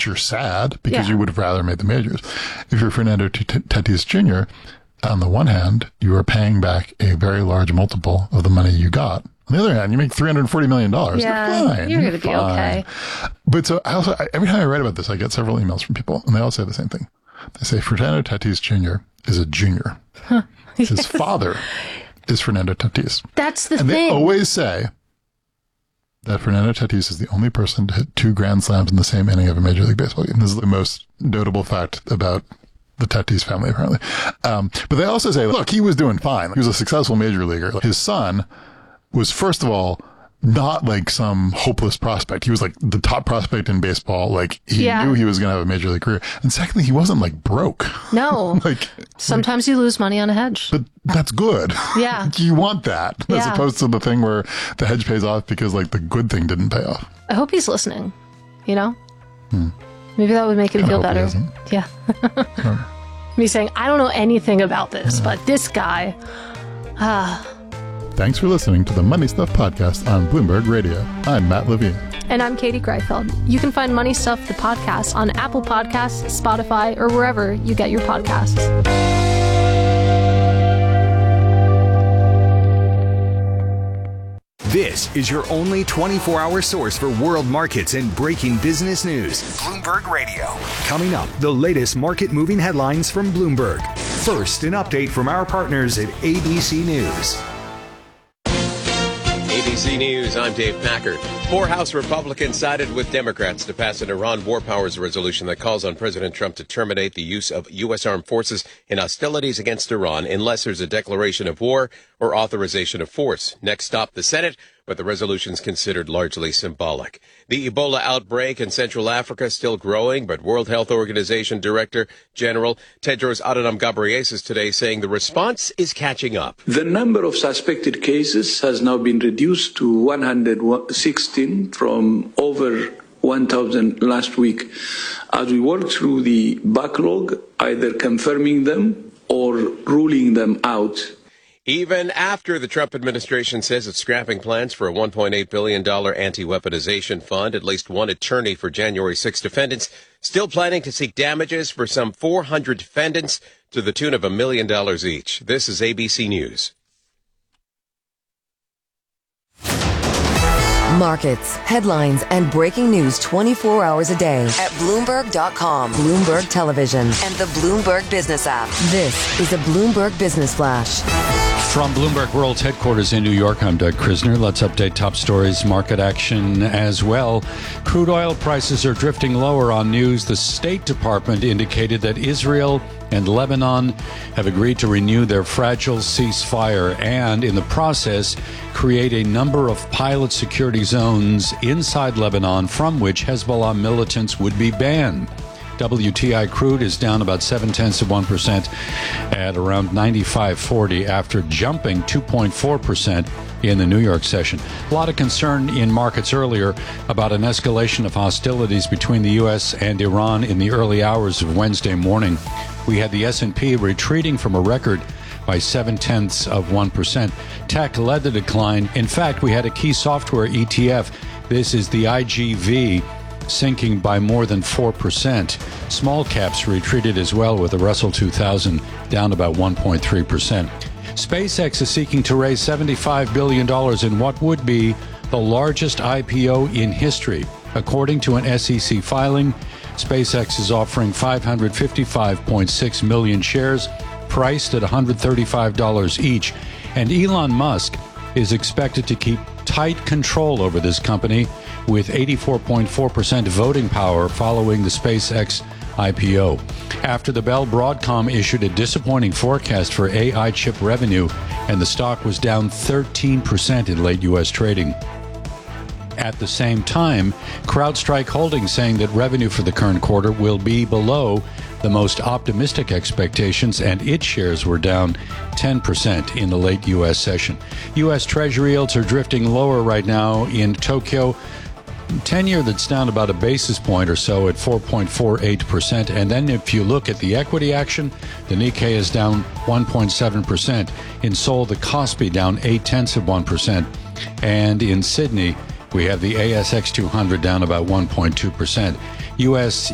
which you're sad because you would have rather made the majors. If you're Fernando Tatis Jr., on the one hand, you are paying back a very large multiple of the money you got. On the other hand, you make $340 million. Yeah, you're going to be okay. But so every time I write about this, I get several emails from people, and they all say the same thing. They say Fernando Tatis Jr. is a junior. His father is Fernando Tatis. That's the thing. And they always say that Fernando Tatis is the only person to hit 2 grand slams in the same inning of a Major League Baseball game. This is the most notable fact about the Tatis family, apparently. But they also say, look, he was doing fine. He was a successful major leaguer. His son was, first of all, not like some hopeless prospect. He was like the top prospect in baseball. Like he knew he was going to have a major league career. And secondly, he wasn't like broke. No. Sometimes you lose money on a hedge. But that's good. Yeah. You want that as opposed to the thing where the hedge pays off because like the good thing didn't pay off. I hope he's listening, Maybe that would make him feel better. Yeah. Me saying, I don't know anything about this, but this guy, Thanks for listening to the Money Stuff Podcast on Bloomberg Radio. I'm Matt Levine. And I'm Katie Greifeld. You can find Money Stuff, the podcast, on Apple Podcasts, Spotify, or wherever you get your podcasts. This is your only 24-hour source for world markets and breaking business news. Bloomberg Radio. Coming up, the latest market-moving headlines from Bloomberg. First, an update from our partners at ABC News. ABC News, I'm Dave Packard. 4 House Republicans sided with Democrats to pass an Iran war powers resolution that calls on President Trump to terminate the use of U.S. armed forces in hostilities against Iran unless there's a declaration of war or authorization of force. Next stop, the Senate, but the resolution's considered largely symbolic. The Ebola outbreak in Central Africa is still growing, but World Health Organization Director General Tedros Adhanom Ghebreyesus today saying the response is catching up. The number of suspected cases has now been reduced to 116 from over 1,000 last week. As we work through the backlog, either confirming them or ruling them out. Even after the Trump administration says it's scrapping plans for a $1.8 billion anti-weaponization fund, at least one attorney for January 6 defendants still planning to seek damages for some 400 defendants to the tune of $1 million each. This is ABC News. Markets, headlines, and breaking news 24 hours a day at Bloomberg.com, Bloomberg Television, and the Bloomberg Business app. This is a Bloomberg Business Flash. From Bloomberg World's headquarters in New York, I'm Doug Krisner. Let's update top stories, market action as well. Crude oil prices are drifting lower on news. The State Department indicated that Israel and Lebanon have agreed to renew their fragile ceasefire and, in the process, create a number of pilot security zones inside Lebanon from which Hezbollah militants would be banned. WTI crude is down about 0.7% at around 95.40 after jumping 2.4% in the New York session. A lot of concern in markets earlier about an escalation of hostilities between the U.S. and Iran in the early hours of Wednesday morning. We had the S&P retreating from a record by 0.7%. Tech led the decline. In fact, we had a key software ETF. This is the IGV, sinking by more than 4%. Small caps retreated as well, with the Russell 2000 down about 1.3%. SpaceX is seeking to raise $75 billion in what would be the largest IPO in history. According to an SEC filing, SpaceX is offering 555.6 million shares, priced at $135 each. And Elon Musk is expected to keep tight control over this company, with 84.4% voting power following the SpaceX IPO. After the bell, Broadcom issued a disappointing forecast for AI chip revenue, and the stock was down 13% in late U.S. trading. At the same time, CrowdStrike Holdings saying that revenue for the current quarter will be below the most optimistic expectations, and its shares were down 10% in the late U.S. session. U.S. Treasury yields are drifting lower right now in Tokyo. 10-year that's down about a basis point or so at 4.48%. And then if you look at the equity action, the Nikkei is down 1.7%. In Seoul, the Kospi down 0.8%. And in Sydney, we have the ASX 200 down about 1.2%. U.S.